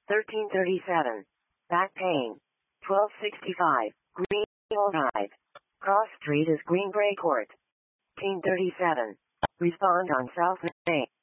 1337. Back pain. 1265. Greenville Drive. Cross Street is Greenbrae Court. 1337. Respond on South Main.